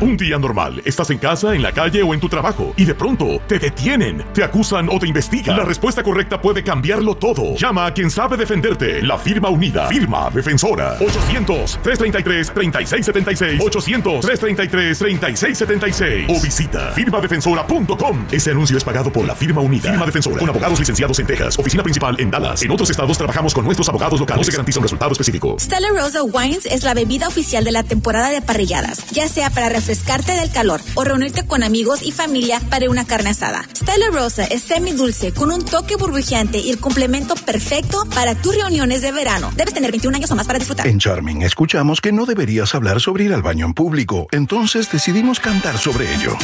Un día normal, estás en casa, en la calle o en tu trabajo y de pronto te detienen, te acusan o te investigan. La respuesta correcta puede cambiarlo todo. Llama a quien sabe defenderte. La firma unida. Firma defensora. 800-333-3676. 800-333-3676. O visita firmadefensora.com. Ese anuncio es pagado por la firma unida. Firma defensora. Con abogados licenciados en Texas. Oficina principal en Dallas. En otros estados trabajamos con nuestros abogados locales. No se garantiza un resultado específico. Stella Rosa Wines es la bebida oficial de la temporada de parrilladas, ya sea para refrescarte del calor o reunirte con amigos y familia para una carne asada. Stella Rosa es semidulce con un toque burbujeante y el complemento perfecto para tus reuniones de verano. Debes tener 21 años o más para disfrutar. En Charming escuchamos que no deberías hablar sobre ir al baño en público, entonces decidimos cantar sobre ello.